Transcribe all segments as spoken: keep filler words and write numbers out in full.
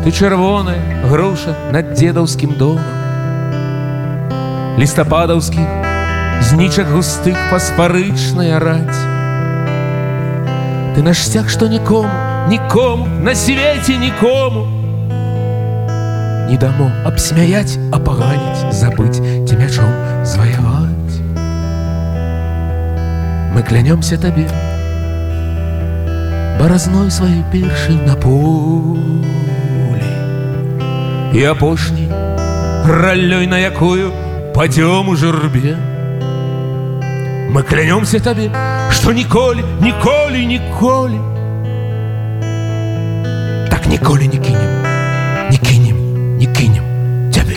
ты чырвоная груша над дзедаўскім домам. Лістападаўскіх знічак густых фасфарычная раць. Ты наш сцяг, што нікому, нікому на свеце нікому не дамо абсмяяць, апаганіць, забыць, ці мячом зваяваць. Мы клянёмся табе баразной сваёй першай на полі і апошняй раллёй, на якую падзём у журбе. Мы клянёмся табе, што ніколі, ніколі, ніколі так ніколі не кінем, не кінем, не кінем цябе.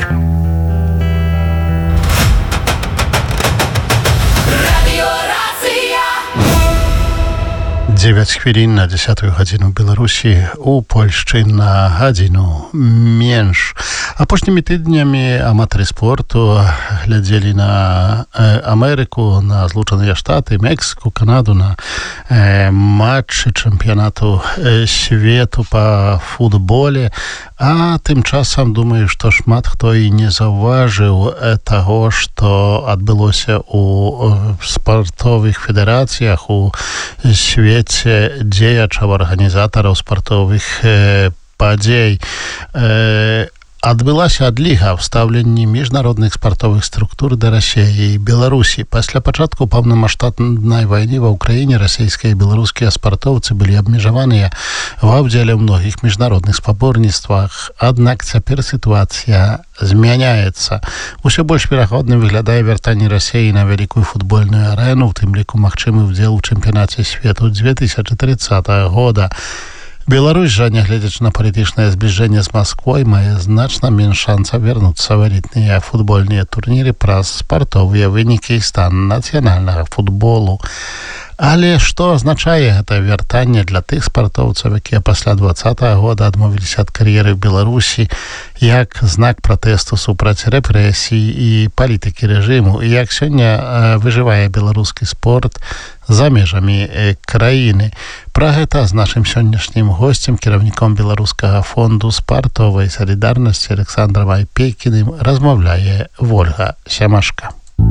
дзевяць хвілін на дзесятую гадзіну Беларусі, у Польшчы на гадзіну менш. Апошнімі тыднямі аматары спорту глядзелі на э, Амерыку, на Злучаныя Штаты, Мексіку, Канаду, на э, матчы чэмпіянату э, свету па футболе. А тым часам думаю, што шмат хто і не заўважыў э, таго, што адбылося ў спартовых федэрацыях у свеце дзеячаў, арганізатараў спартовых э, падзей. Э, Адбылася адліга ў стаўленні міжнародных спартовых структур да Расіі і Беларусі. Пасля пачатку паўнамаштабнай вайны ва ўкраіне расійскія і беларускія спартоўцы былі абмежаваныя ва ўдзеле ў многіх міжнародных спаборніцтвах. Аднак цяпер сітуацыя змяняецца. Усё больш верагодным выглядае вяртанне Расіі на вялікую футбольную арэну, у тым ліку магчымы ўдзел у чэмпіянаце свету две тысячы тридцатого года. Беларусь жа, нягледзячы на палітычнае збліжэнне з Масквой, мае значна менш шанса вернуцца ў элітныя футбольныя турніры праз спартовыя вынікі і стан нацыянальнага футболу. Але што азначае гэта вяртанне для тых спартоўцаў, якія пасля двадцатого года адмовіліся ад кар'еры ў Беларусі, як знак пратэсту супраць рэпрэсій і палітыкі рэжыму, і як сёння выжывае беларускі спорт за межамі краіны. Пра гэта з нашым сённяшнім госцем, кіраўніком беларускага фонду спартовай салідарнасці Александром Айпейкіным размаўляе Вольга Сямашка.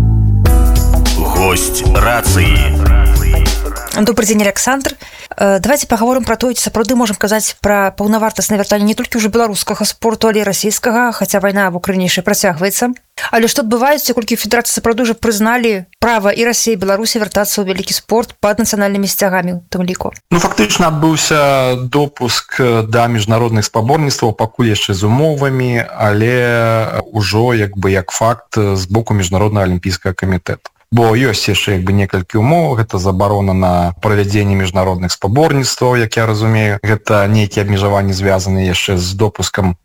Гость рацыі. Добрый день, Александр. Давайте поговорим про то, ці сапраўды можем казаць пра паўнавартаснае вяртанне не толькі ўжо беларускага спорту, але і расійскага, хаця вайна в Украіне яшчэ працягваецца. Але што адбываецца, колькі федэрацыі сапраўды ўжо прызналі права і Расіі, і Беларусі вяртацца ў вялікі спорт пад нацыянальнымі сцягамі, у тым ліку? Ну, фактычна адбыўся допуск да міжнародных спаборніцтваў, пакуль яшчэ з умовамі, але ўжо як бы як факт з боку міжнароднага алімпійскага камітэта. Бо ёсць яшчэ як бы некалькі умоў, гэта забарона на правядзенне міжнародных спаборніцтваў, як я разумею, гэта нейкія абмежаванні звязаныя яшчэ з допускам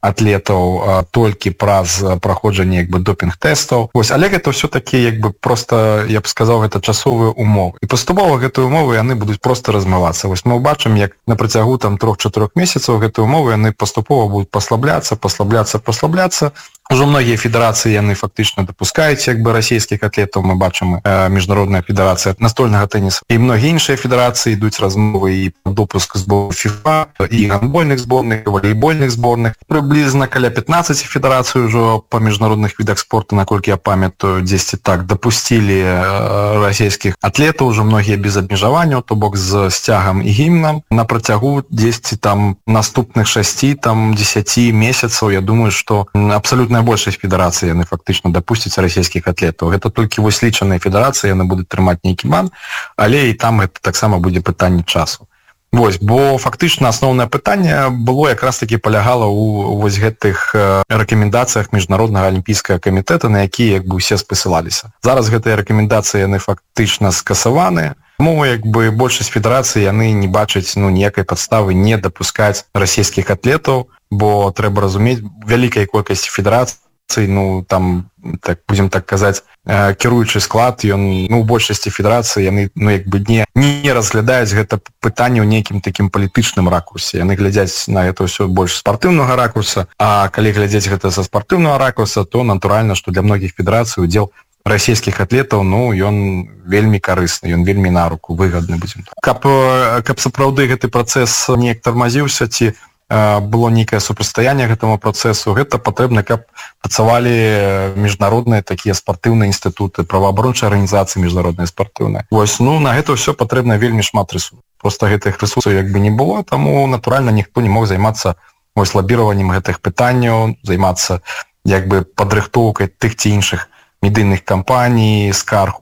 атлетаў толькі праз праходжанне як бы допінг-тэстаў. Вось, але гэта ўсё-такі як бы просто, я б сказаў, гэта часовыя умовы. І паступова гэтыя умовы яны будуць просто размывацца. Вось мы бачым, як на працягу там трох-чатырох месяцаў гэтыя умовы яны паступова будуць паслабляцца, паслабляцца, паслабляцца. Ужо многія федэрацыі яны фактычна дапускаюць як бы расійскіх атлетаў. Мы бачым э, міжнародная федэрацыя настольнага тэніса і многія іншыя федэрацыі ідуць размовы і допуск з боку ФІФА, і гандбольных зборных, і валейбольных зборных. Прыблізна каля пятнаццаць федэрацый ужо па міжнародных відах спорту, наколькі я памятаю, дзесьці так дапусцілі э, расійскіх атлетаў, ужо многія без абмежаванняў, то бок з сцягам і гімнам. На працягу дзесьці там наступных шасці там дзесяці месяцаў, я думаю, што абсалютна большасць федэрацыі яны фактычна дапусцяць расійскіх атлетаў. Гэта толькі вось лічаныя федэрацыі, яны будуць трымаць нейкі бан, але і там гэта таксама будзе пытанне часу. Вось, бо фактычна асноўнае пытанне было якраз такі палягала ў вось гэтых рэкамендацыях міжнароднага алімпійскага камітэта, на якія як бы усе спасылаліся. Зараз гэтыя рэкамендацыі яны фактычна скасаваныя. Тому як бы большасць федэрацый яны не бачаць ну ніякай падставы не дапускаць расійскіх атлетаў, бо трэба разумець, вялікай колькасці федэрацый, ну там так будем так казаць, кіруючы склад, ён ну у большасці федэрацый яны ну як бы не не разглядаюць гэта пытанне ў нейкім такім палітычным ракурсе. Яны глядзяць на гэта ўсё больш спартыўнага ракурса, а калі глядзець гэта са спартыўнага ракурса, то натуральна, што для многіх федэрацый удзел расійскіх атлетаў, ну, ён вельмі карысны, ён вельмі на руку, выгадны будзем. Каб, каб сапраўды гэты працэс неяк тармазіўся, ці было нейкае супрацьстаянне гэтаму працэсу, гэта патрэбна, каб працавалі міжнародныя такія спартыўныя інстытуты, праваабарончыя арганізацыі міжнародныя спартыўныя. Вось, ну, на гэта ўсё патрэбна вельмі шмат рэсурсаў. Проста гэтых рэсурсаў як бы не было, таму, натуральна, ніхто не мог займацца вось лабіраваннем гэтых пытанняў, займацца як бы падрыхтоўкай тых ці іншых медыйных кампаній, скарг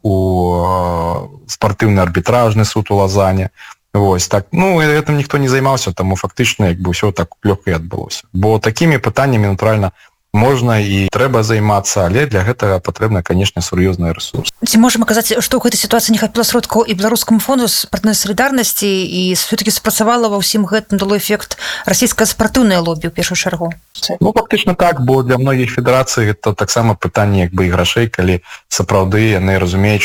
у спартыўны арбітражны суд у Лазане. Вось так. Ну, гэтым ніхто не займаўся, таму фактычна як бы ўсё так лёгка і адбылося. Бо такімі пытаннямі, натуральна, можна і трэба займацца, але для гэтага патрэбна, канешне, сур'ёзныя рэсурсы. Ці можам казаць, што ў гэтай сітуацыі не хапіла сродкаў і беларускаму фонду спартыўнай салідарнасці, і все-таки спрацавала ва ўсім гэтым дало эфект расійскае спартыўнае лобі ў першую чаргу? Ну, фактычна так, бо для многіх федэрацый гэта таксама пытанне як бы і грашэй, калі сапраўды яны разумеюць,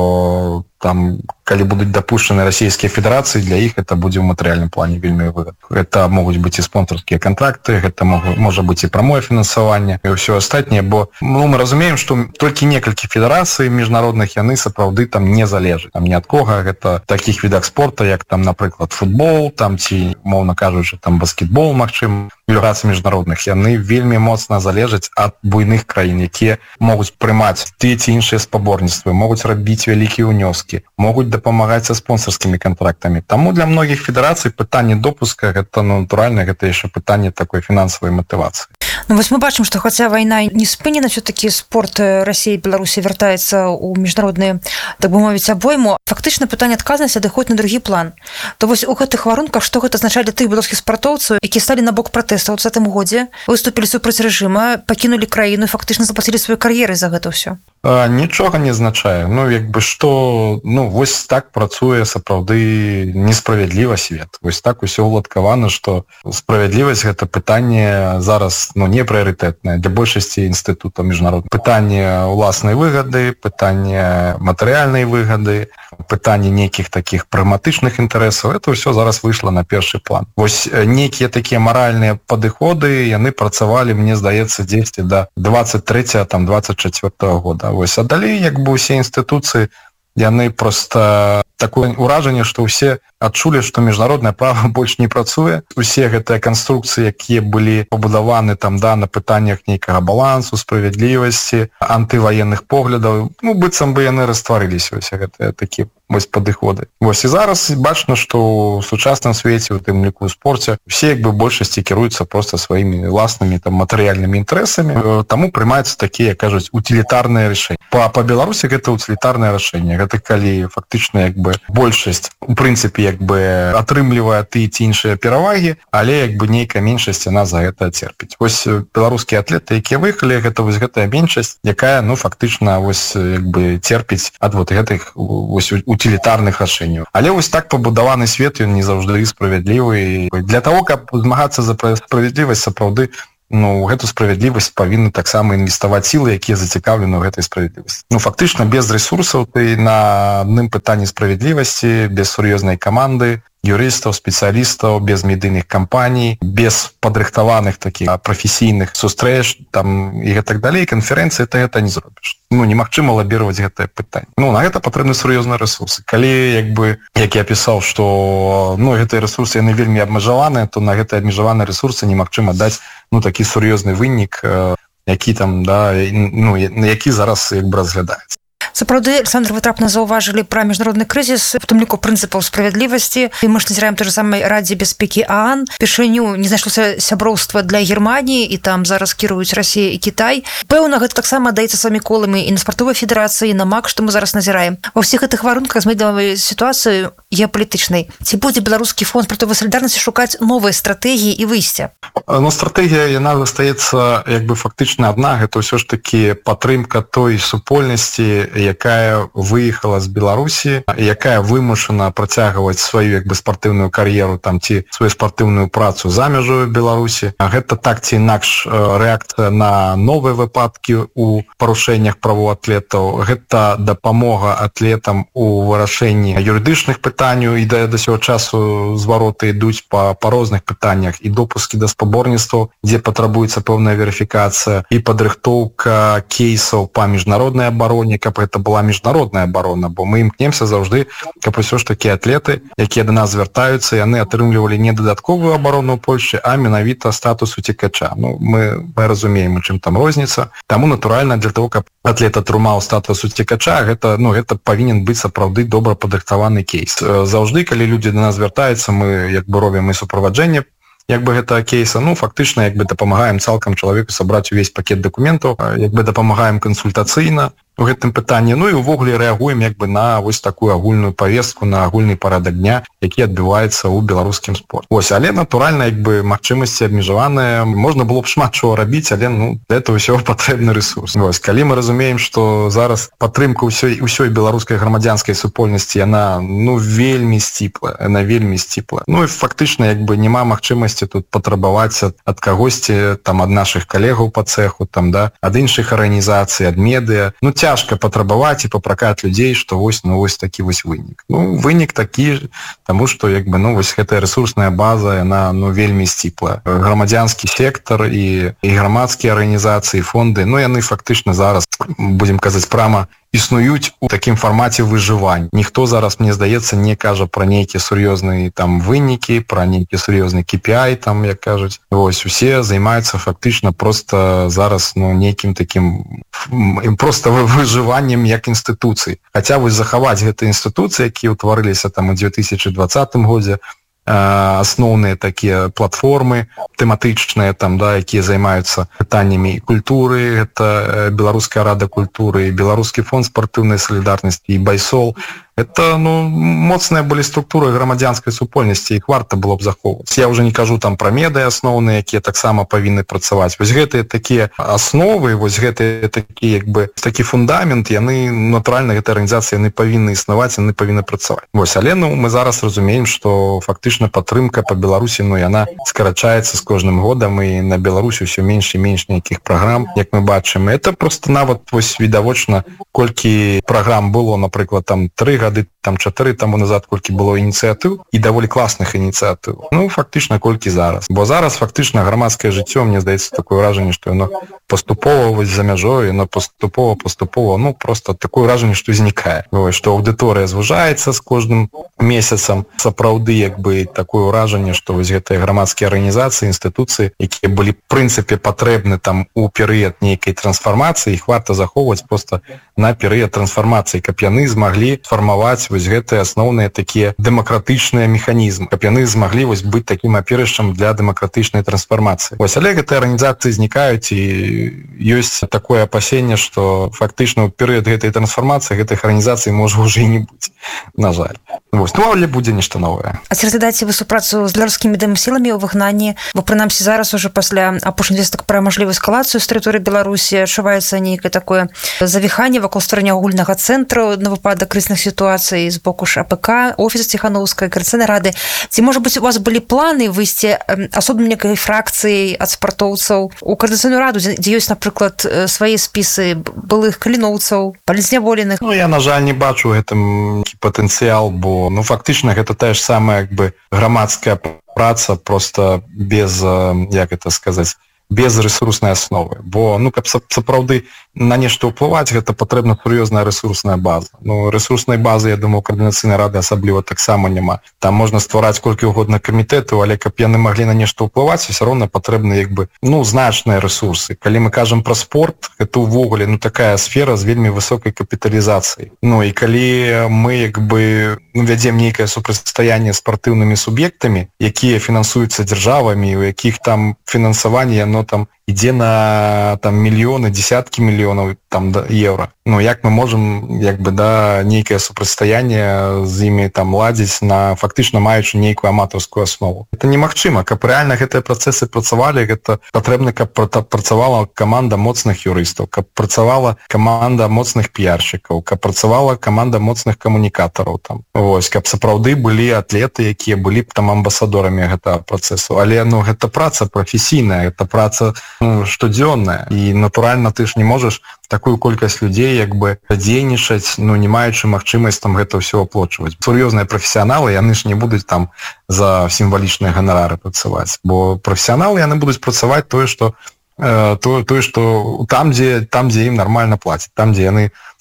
што там, калі будуць дапушчаны расійскія федэрацыі, для іх это будзе ў матэрыяльным плане вельмі выгадна. Гэта могуць быць і спонсарскія кантракты, гэта можа быць і прамое фінансаванне і ўсё астатняе, бо ну, мы разумеем, што толькі некалькі федэрацый міжнародных яны сапраўды там не залежаць. Там ні ад кога, гэта такіх відах спорта, як там, напрыклад, футбол, там ці, моўна кажучы, там баскетбол, магчым, федэрацыі міжнародных, яны вельмі моцна залежаць ад буйных краін, якія могуць прымаць тыя ці іншыя спаборніцтвы, могуць рабіць вялікія ўнёскі, могуць дапамагаць са спонсарскімі кантрактамі. Таму для многіх федэрацый пытанне допуска гэта, ну, натуральна, гэта яшчэ пытанне такой фінансавай матывацыі. Ну, вось мы бачым, што хаця вайна не спынена, все-таки спорт Расіі і Беларусі вяртаецца ў міжнародныя, так бы мовіць, абойму. Фактычна пытанне адказнасці адыходзіць на другі план. То вось у гэтых варунках што гэта азначае для тых беларускіх спартоўцаў, якія сталі на бок пратэсту ў двадцатым годзе, выступілі супраць рэжыма, пакінулі краіну, фактычна заплацілі свае кар'еры за гэта ўсё? А, нічога не азначае. Ну, як бы што, ну, вось так працуе сапраўды несправядліва свет. Вось так усё ўладкавана, што справядлівасць гэта пытанне зараз, ну, не прыярытэтнае для большасці інстытутаў міжнародных. Пытанне ўласнай выгады, пытанне матэрыяльнай выгады, пытанне нейкіх такіх прагматычных інтарэсаў, это ўсё зараз выйшла на першы план. Вось нейкія такія маральныя падыходы, яны працавалі, мне здаецца, дзесьці да двадцать третьего, там, двадцать четвёртого года. Вось, а далей, як бы ўсе інстытуцыі, яны проста такое ўражанне, што ўсе адчулі, што міжнароднае права больш не працуе. Усе гэтыя канструкцыі, якія былі пабудаваны там, да, на пытаннях нейкага балансу, справядлівасці, антываенных поглядаў, ну, быццам бы яны растварыліся, усе гэтыя такія вось падыходы. Вось і зараз бачна, што ў сучасным свеце, у тым ліку ў спорце, усе як бы большасці кіруюцца проста сваімі власнымі там матэрыяльнымі інтарэсамі, таму прымаюцца такія, кажуць, утилітарныя рашэнні. Па, па Беларусі гэта утилітарнае рашэнне. Гэта калі фактычна як бы большасць у прынцыпе як бы атрымлівае тыя ці іншыя перавагі, але як бы нейкая меншасць яна за гэта церпіць. Вось беларускія атлеты, якія выехалі, гэта вось гэтая меншасць, якая, ну, фактычна вось як бы церпіць ад вот гэтых вось утилітарных рашэнняў. Але вось так пабудаваны свет, ён не заўжды справядлівы. Для таго, каб змагацца за справядлівасць, сапраўды, ну, гэту справядлівасць павінны таксама інвеставаць сілы, якія зацікаўлены ў гэтай справядлівасці. Ну, фактычна, без рэсурсаў ты на адным пытанні справядлівасці, без сур'ёзнай каманды, юрыстаў, спецыялістаў, без медыйных кампаній, без падрыхтаваных такіх прафесійных сустрэч там і гэтак далей, канферэнцыі, ты гэта не зробіш. Ну, немагчыма лабіраваць гэтае пытанне. Ну, на гэта патрэбны сур'ёзныя рэсурсы. Калі, як бы, як я пісаў, што, ну, гэтыя рэсурсы, яны вельмі абмежаваныя, то на гэтыя абмежаваныя рэсурсы немагчыма даць, ну, такі сур'ёзны вынік, які там, да, ну, які зараз, як бы, разглядаецца. Сапраўды, Александр, вы трапна заўважылі пра міжнародны крызіс, у тым ліку прынцыпаў справядлівасці. І мы ж назіраем той же самай Радзе бяспекі ААН. Упершыню не знайшлося сяброўства для Германіі, і там зараз кіруюць Расія і Кітай. Пэўна, гэта таксама даецца самі коламі і на спартовай федэрацыі, і на МАК, што мы зараз назіраем. Ва ўсіх гэтых варунках змейдавай сітуацыю геапалітычнай. Ці будзе беларускі фонд спартовай салідарнасці шукаць новыя стратэгіі і выйсця? Ну, стратэгія, яна застаецца, як бы, фактычна адна. Гэта ўсё ж такі падтрымка той супольнасці, якая выехала з Беларусі, якая вымушана працягваць сваю, як бы, спартыўную кар'еру там ці сваю спартыўную працу за мяжою Беларусі. Гэта так ці інакш рэакцыя на новыя выпадкі у парушэннях правоў атлетаў. Гэта дапамога атлетам у вырашэнні юрыдычных пытанняў, і да, да сёго часу звароты ідуць па, па розных пытаннях, і допускі да спаборніцтваў, дзе патрабуецца пэўная верыфікацыя, і падрыхтоўка кейсаў па міжнароднай абароне, каб гэта гэта была міжнародная абарона, бо мы імкнемся заўжды, каб усё ж такі атлеты, якія да нас звяртаюцца, яны атрымлівалі не дадатковую абарону ў Польшчы, а менавіта статус уцекача. Ну, мы, мы разумеем, у чым там розніца. Таму, натуральна, для того, каб атлет атрымаў статус уцекача, гэта, ну, гэта павінен быць сапраўды добра падрыхтаваны кейс. Заўжды, калі людзі да нас звяртаюцца, мы як бы робім і суправаджэнне як бы гэта кейса, ну, фактычна, як бы дапамагаем цалкам чалавеку сабраць увесь пакет дакументаў, як бы дапамагаем кансультацыйна у гэтым пытанні, ну і ўвогуле рэагуем як бы на вось такую агульную павестку, на агульны парадак дня, які адбываецца ў беларускім спорце. Вось, але натуральна, як бы магчымасці абмежаваныя, можна было б шмат чого рабіць, але ну для этого ўсё патрэбны рэсурс. Вось, калі мы разумеем, што зараз падтрымка ўсёй усёй беларускай грамадзянскай супольнасці, яна ну вельмі сціплая, яна вельмі сціплая. Ну і фактычна як бы няма магчымасці тут патрабаваць ад, ад кагосьці там ад нашых калегаў па цэху, там да, ад іншых арганізацый, ад медыа. Ну цяжка патрабаваць і папракаць людзей, што вось ну вось такі вось вынік. Ну вынік такі, таму што як бы ну вось гэтая рэсурсная база, яна ну вельмі сціплая. Грамадзянскі сектар і і грамадскія арганізацыі, фонды, ну яны фактычна зараз будзем казаць прама існуюць у такім фармаце выжывання. Ніхто зараз, мне здаецца, не кажа пра нейкія сур'ёзныя там вынікі, пра нейкі сур'ёзны кей пі ай, там як кажуць. Вось усе займаюцца фактычна просто зараз ну нейкім такім ім просто выжываннем як інстытуцыі. Хаця вось захаваць гэтыя інстытуцыі, якія ўтварыліся там у две тысячи двадцатым годзе, асноўныя такія платформы тэматычныя там да, якія займаюцца пытаннямі культуры, гэта Беларуская рада культуры, Беларускі фонд спартыўнай салідарнасці і Байсол. Это ну моцныя былі структуры грамадзянскай супольнасці, іх варта было б захоўваць. Я ўжо не кажу там пра медыа асноўныя, якія таксама павінны працаваць. Вось гэтыя такія асновы, вось гэтыя такі як бы такі фундамент, яны натуральна гэтыя арганізацыі яны павінны існаваць, яны павінны працаваць. Вось, але ну мы зараз разумеем, што фактычна падтрымка па Беларусі ну яна скарачаецца з кожным годам, і на Беларусі ўсё менш і менш нейкіх праграм, як мы бачым. Это просто нават вось відавочна, колькі праграм было, напрыклад, там тры гады, там чатыры таму назад, колькі было ініцыятыў і даволі класных ініцыятыў. Ну фактычна колькі зараз. Бо зараз фактычна грамадскае жыццё, мне здаецца, такое ўражанне, што яно паступова вось за мяжой, яно паступова паступова, ну просто такое ўражанне, што знікае. Вось, што аўдыторыя звужаецца з кожным месяцам. Сапраўды як бы такое ўражанне, што вось гэтыя грамадскія арганізацыі, інстытуцыі, якія былі в прынцыпе патрэбны там у перыяд нейкай трансфармацыі, іх варта захоўваць просто на перыяд трансфармацыі, каб яны змаглі фармаваць вось гэтыя асноўныя такія дэмакратычныя механізмы, каб яны змаглі вось быць такім апірышчам для дэмакратычнай трансфармацыі. Вось, але гэтыя арганізацыі знікаюць, і ёсць такое апасенне, што фактычна ў перыяд гэтай трансфармацыі гэтых арганізацый можа ўжо і не быць, на жаль. Вось, ну, але будзе нешта новае. А ці разглядаеце вы супрацу з беларускімі дэмсіламі ў выгнанні? Бо прынамсі зараз ужо пасля апошніх звестак пра мажлівую эскалацыю з тэрыторыі Беларусі адчуваецца нейкае такое завіханне вакол стварэння агульнага цэнтру на выпадак крызісных сітуацый з боку ж а пэ ка, офіс Ціханаўскай, Коордынацыйнай рады. Ці, можа быць, у вас былі планы выйсці асобнай некай фракцыі ад спартоўцаў у Коордынацыйную раду, дзе ёсць, напрыклад, свае спісы былых каліноўцаў, палізняволеных? Ну, я, на жаль, не бачу гэтым патэнцыял, бо ну фактычна гэта тая ж самая як бы грамадская праца, просто без, як это сказаць, без рэсурснай асновы. Бо ну каб сапраўды на нешта ўплываць, гэта патрэбна сур'ёзная рэсурсная база. Ну рэсурснай базы, я думаю, Коордынацыйнай рады асабліва таксама няма. Там можна ствараць колькі угодна камітэтаў, але каб яны маглі на нешта ўплываць, усё роўна патрэбны як бы ну значныя рэсурсы. Калі мы кажам пра спорт, гэта ўвогуле ну такая сфера з вельмі высокай капіталізацыяй. Ну і калі мы як бы ну, вядзем нейкае супрацьстаянне з спартыўнымі суб'ектамі, якія фінансуюцца дзяржавамі, у якіх там фінансаванне оно там ідзе на там мільёны, десяткі мільёнаў там еўра. Ну як мы можам як бы да нейкае супрацьстаянне з імі там ладзіць на фактычна маючы нейкую аматарскую аснову. Это немагчыма, каб рэальна гэтыя працэсы працавалі, гэта патрэбна, каб працавала каманда моцных юрыстаў, каб працавала каманда моцных піяршчыкаў, каб працавала каманда моцных камунікатараў там. Вось, каб сапраўды былі атлеты, якія былі б там амбасадорамі гэтага працэсу. Але ну гэта праца прафесійная, гэта праца ну, штодзённая. І натуральна ты ж не можаш такую колькасць людзей як бы дзейнічаць, ну не маючы магчымасць там гэта ўсё аплочваць. Сур'ёзныя прафесіяналы, яны ж не будуць там за сімвалічныя ганарары працаваць, бо прафесіяналы яны будуць працаваць тое, што э, тое, тое, што там, дзе там, дзе ім нармальна плацяць, там, дзе яны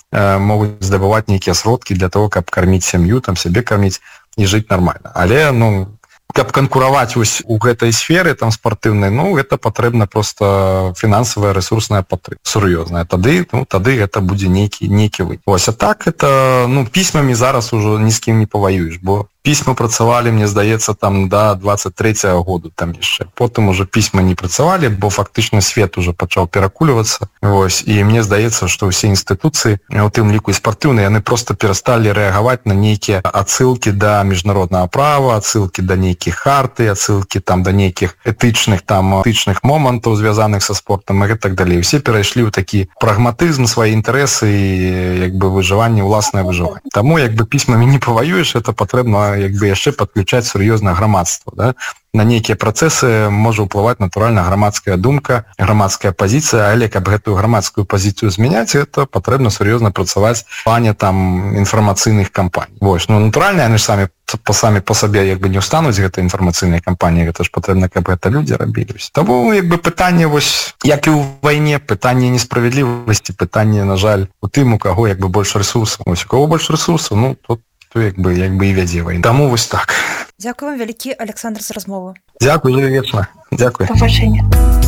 могуць здабываць нейкія сродкі для того, каб карміць сям'ю, там сябе карміць і жыць нармальна. Але ну каб канкураваць вось у гэтай сферы там спартыўнай, ну гэта патрэбна просто фінансавая рэсурсная падтрымка сур'ёзная. Тады ну тады гэта будзе нейкі нейкі вы. Вось а так это ну пісьмамі зараз ужо ні з кім не паваюеш, бо пісьмы працавалі, мне здаецца, там да двадцать третьего году там яшчэ. Потым уже пісьмы не працавалі, бо фактычна свет уже пачаў перакульвацца. Вось і мне здаецца, што ўсе інстытуцыі, у тым ліку і спартыўныя, яны просто перасталі рэагаваць на нейкія адсылкі да міжнароднага права, адсылкі да нейкіх харты, адсылкі там да нейкіх этычных там этычных момантаў, звязаных са спортам і так далей. Усе перайшлі ў такі прагматызм, свае інтарэсы і як бы выжыванне, ўласнае выжыванне. Таму як бы пісьмамі не паваюеш, это патрэбна як бы яшчэ падключаць сур'ёзнае грамадства, да? На нейкія працэсы можа ўплываць натуральна грамадская думка, грамадская пазіцыя, але каб гэтую грамадскую пазіцыю змяняць, это патрэбна сур'ёзна працаваць в плане там інфармацыйных кампаній. Вось, ну натуральна, яны ж самі па самі па сабе як бы не ўстануць гэтай інфармацыйнай кампаніі, гэта ж патрэбна, каб гэта людзі рабілі. Таму як бы пытанне вось, як і ў вайне, пытанне несправядлівасці, пытанне, на жаль, у тым, у каго як бы больш рэсурсаў. Вось у каго больш рэсурсаў, ну тут то як бы як бы і вядзе вайну. Таму вось так. Дзякуй вам вялікі, Александр, за размову. Дзякуй, вельмі вечна. Дзякуй. Пабачэння.